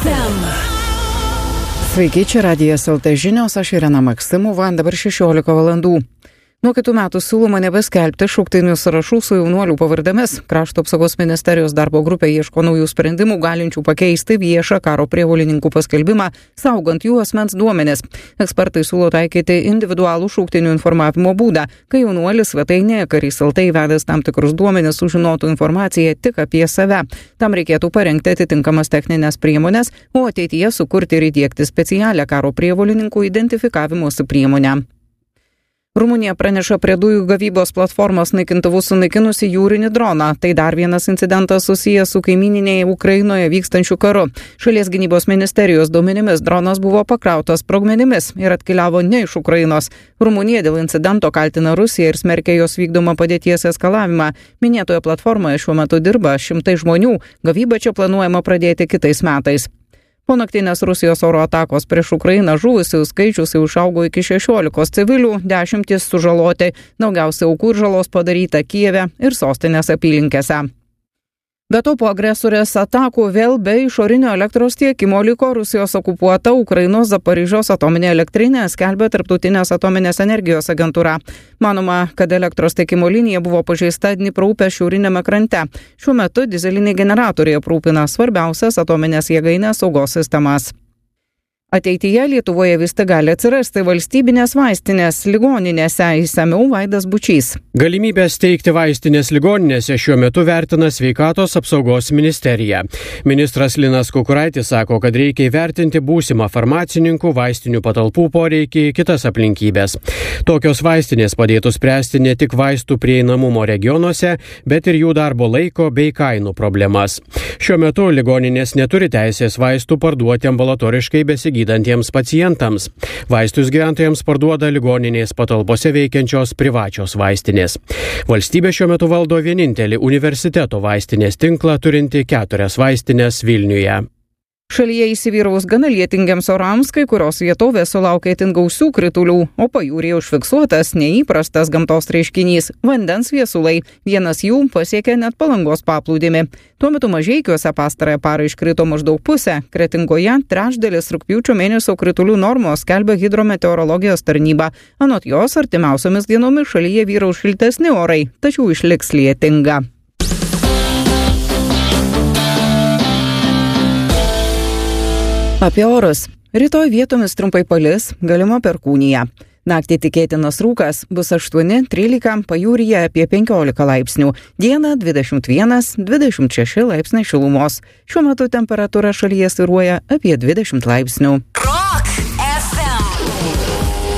FM. Sveiki, čia Radijas LT žinios, aš Irena Maksimova, dabar 16 valandų. Nuo kitų metų siūloma nebeskelbti šauktinių sąrašų su jaunuolių pavardėmis. Krašto apsaugos ministerijos darbo grupė ieško naujų sprendimų, galinčių pakeisti viešą karo prievolininkų paskelbimą, saugant jų asmens duomenis. Ekspertai siūlo taikyti individualų šauktinių informavimo būdą, kai jaunuolis svetainėje Karys LT įvedęs tam tikrus duomenis sužinotų informaciją tik apie save. Tam reikėtų parengti atitinkamas techninės priemonės, o ateityje sukurti ir įdiegti specialią karo prievolininkų identifikavimosi priemonę. Rumunija praneša prie dujų gavybos platformos naikintuvų sunaikinusi jūrinį droną. Tai dar vienas incidentas susijęs su kaimyninėje Ukrainoje vykstančiu karu. Šalies gynybos ministerijos duomenimis dronas buvo pakrautas sprogmenimis ir atkeliavo ne iš Ukrainos. Rumunija dėl incidento kaltina Rusiją ir smerkia jos vykdomą padėties eskalavimą. Minėtoje platformoje šiuo metu dirba 100 žmonių. Gavybą čia planuojama pradėti kitais metais. Po naktinės Rusijos oro atakos prieš Ukrainą žuvusių skaičius jau išaugo iki 16 civilių, 10 sužaloti, daugiausia aukų ir žalos padaryta Kijeve ir sostinės apylinkėse. Be to, po agresorės atakų vėl be išorinio elektros tiekimo liko Rusijos okupuota Ukrainos Zaporižės atominė elektrinė, skelbia Tarptautinės atominės energijos agentūra. Manoma, kad elektros tiekimo linija buvo pažeista Dnipro upės šiaurinėme krante. Šiuo metu dizeliniai generatoriai aprūpina svarbiausias atominės jėgainės saugos sistemas. Ateityje Lietuvoje vis tik gali atsirasti valstybinės vaistinės ligoninėse, išsamiau Vaidas Bučys. Galimybę steigti vaistinės ligoninėse šiuo metu vertina Sveikatos apsaugos ministerija. Ministras Linas Kukuraitis sako, kad reikia įvertinti būsimą farmacininkų, vaistinių patalpų poreikį, kitas aplinkybės. Tokios vaistinės padėtų spręsti ne tik vaistų prieinamumo regionuose, bet ir jų darbo laiko bei kainų problemas. Šiuo metu ligoninės neturi teisės vaistų parduoti ambulatoriškai gydantiems pacientams. Vaistus gyventojams parduoda ligoninės patalpose veikiančios privačios vaistinės. Valstybė šiuo metu valdo vienintelį universiteto vaistinės tinklą turinti 4 vaistinės Vilniuje. Šalyje įsivyraus gana lietingiems orams, kai kurios vietovės sulaukia itin gausių kritulių, o pajūryje užfiksuotas neįprastas gamtos reiškinys – vandens viesulai. Vienas jų pasiekė net Palangos paplūdimį. Tuo metu Mažeikiuose pastarąją parą iškrito maždaug pusė, Kretingoje trečdalis rugpjūčio mėnesio kritulių normos, skelbia hidrometeorologijos tarnyba. Anot jos, artimiausiomis dienomis šalyje vyraus šiltesni orai, tačiau išliks lietinga. Apie orus. Rytoj vietomis trumpai palis, galima perkūnija. Naktį tikėtinas rūkas bus 8-13, pajūryje apie 15 laipsnių. Dieną 21-26 laipsniai šilumos. Šiuo metu temperatūra šalyje svyruoja apie 20 laipsnių. Rock FM.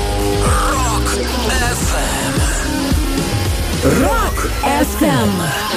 Rock FM. Rock FM.